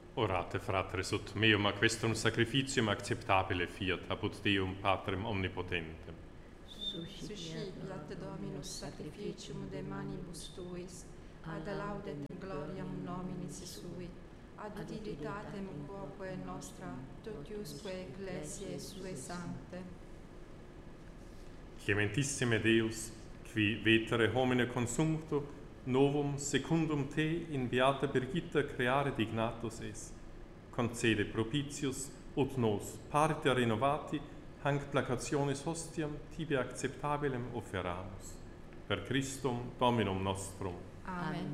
Orate, fratres, ut meum a questum sacrificium acceptabile fiat, apud Deum Patrem omnipotentem. Suscipiat Dominus sacrificium de manibus tuis, ad laudetem gloriam nominis sui, ad utilitatem quoque nostra, totiusque ecclesiae sue sancte. Clementissime Deus, qui vetere homine consumpto, novum secundum te in beata Birgitta creare dignatus es. Concede propitius, ut nos, parte renovati, hanc placationis hostiam tibi acceptabilem offeramus. Per Christum Dominum nostrum. Amen.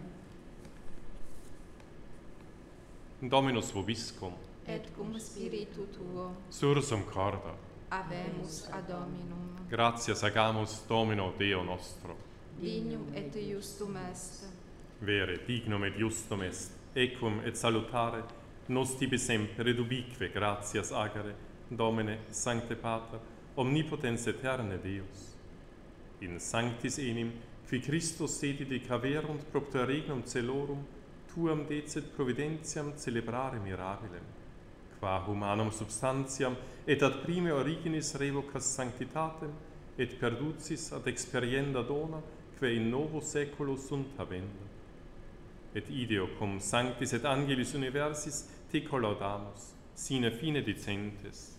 Dominus vobiscum. Et cum spiritu tuo, Sursum corda. habemus ad Dominum. Gratias agamus Domino Deo nostro. Dignum et justum est. Vere, dignum et justum est, equum et salutare, nos tibi semper et ubique gratias agere, Domine, Sancte Pater, omnipotens aeterne Deus. In sanctis enim, qui Christus sedit caverunt propter regnum celorum, tuam decet providentiam celebrare mirabilem, qua humanum substantiam et ad prime originis revocas sanctitatem, et perducis ad experienda dona, que in novo saeculo sunt habenda. Et ideo cum sanctis et angelis universis te collaudamus, sine fine dicentes.